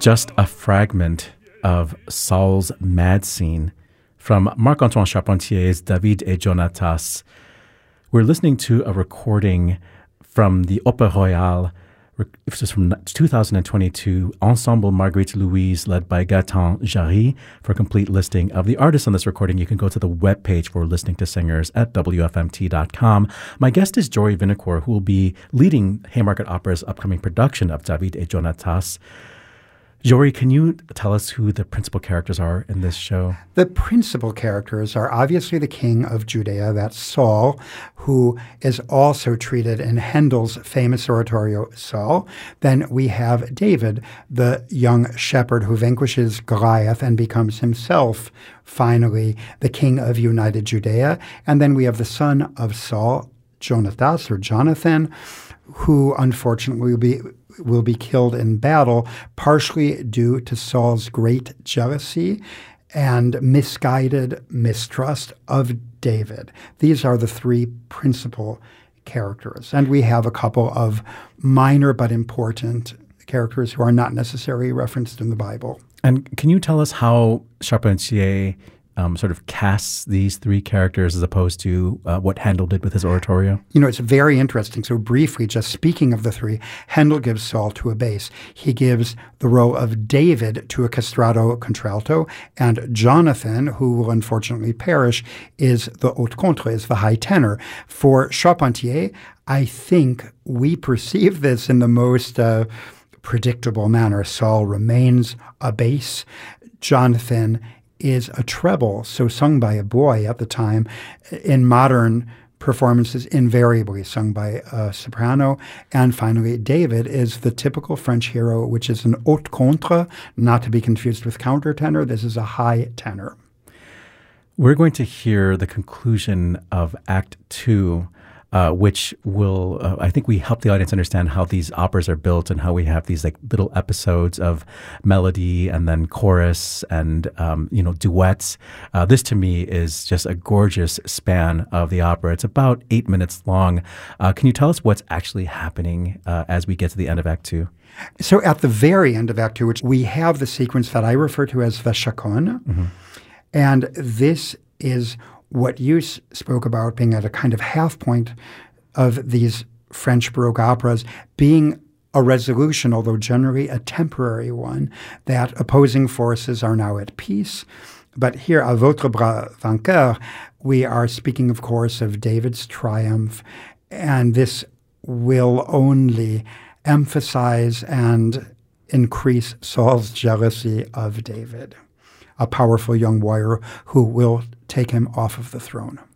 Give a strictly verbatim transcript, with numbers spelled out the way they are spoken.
just a fragment of Saul's mad scene from Marc-Antoine Charpentier's David et Jonatas. We're listening to a recording from the Opéra Royal. This is from two thousand twenty-two, Ensemble Marguerite Louise, led by Gaëtan Jarry. For a complete listing of the artists on this recording, you can go to the webpage for Listening to Singers at W F M T dot com. My guest is Jory Vinocourt, who will be leading Haymarket Opera's upcoming production of David et Jonatas. Jory, can you tell us who the principal characters are in this show? The principal characters are obviously the king of Judea, that's Saul, who is also treated in Handel's famous oratorio, Saul. Then we have David, the young shepherd who vanquishes Goliath and becomes himself, finally, the king of united Judea. And then we have the son of Saul, Jonatas or Jonathan, who unfortunately will be will be killed in battle, partially due to Saul's great jealousy and misguided mistrust of David. These are the three principal characters. And we have a couple of minor but important characters who are not necessarily referenced in the Bible. And can you tell us how Charpentier Um, sort of casts these three characters as opposed to uh, what Handel did with his oratorio? You know, it's very interesting. So briefly, just speaking of the three, Handel gives Saul to a bass. He gives the role of David to a castrato contralto, and Jonathan, who will unfortunately perish, is the haute contre, is the high tenor. For Charpentier, I think we perceive this in the most uh, predictable manner. Saul remains a bass. Jonathan is a treble, so sung by a boy at the time. In modern performances, invariably sung by a soprano. And finally, David is the typical French hero, which is an haute contre, not to be confused with countertenor. This is a high tenor. We're going to hear the conclusion of Act Two, Uh, which will, uh, I think we help the audience understand how these operas are built and how we have these like little episodes of melody and then chorus and, um, you know, duets. Uh, this to me is just a gorgeous span of the opera. It's about eight minutes long. Uh, can you tell us what's actually happening uh, as we get to the end of Act Two? So at the very end of Act Two, which we have the sequence that I refer to as the chaconne. Mm-hmm. And this is what you s- spoke about being at a kind of half point of these French Baroque operas, being a resolution, although generally a temporary one, that opposing forces are now at peace. But here, à votre bras vainqueur, we are speaking, of course, of David's triumph, and this will only emphasize and increase Saul's jealousy of David, a powerful young warrior who will take him off of the throne.